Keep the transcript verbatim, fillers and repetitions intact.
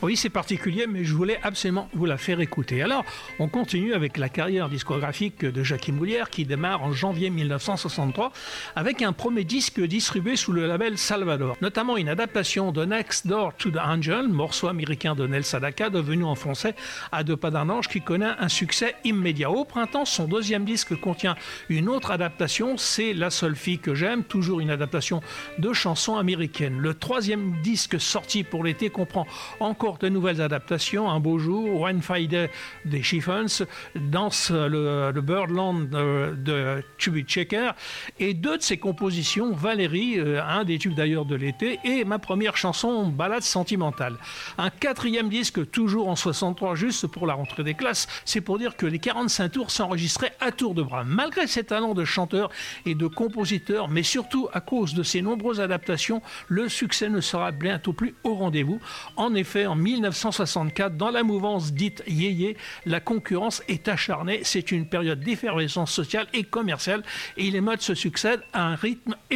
Oui, c'est particulier, mais je voulais absolument vous la faire écouter. Alors, on continue avec la carrière discographique de Jackie Moulière qui démarre en janvier mille neuf cent soixante-trois avec un premier disque distribué sous le label Salvador, notamment une adaptation de Next Door to the Angel, morceau américain de Nel Sedaka devenu en français À deux pas d'un ange, qui connaît un succès immédiat. Au printemps, son deuxième disque contient une autre adaptation, c'est La seule fille que j'aime, toujours une adaptation de chansons américaines. Le troisième disque sorti pour l'été comprend encore de nouvelles adaptations, Un beau jour, One Fine Day des Chiffons, Danse le, le Birdland de, de Chubby Checker, et deux de ses compositions, Valérie, euh, un des tubes d'ailleurs de l'été, et ma première chanson, Ballade sentimentale. Un quatrième disque, toujours en soixante-trois, juste pour la rentrée des classes, c'est pour dire que les quarante-cinq tours s'enregistraient à tour de bras. Malgré ses talents de chanteur et de compositeur, mais surtout à cause de ses nombreuses adaptations, le succès ne sera bientôt plus au rendez-vous. En effet, en mille neuf cent soixante-quatre, dans la mouvance dite yéyé, la concurrence est acharnée. C'est une période d'effervescence sociale et commerciale et les modes se succèdent à un rythme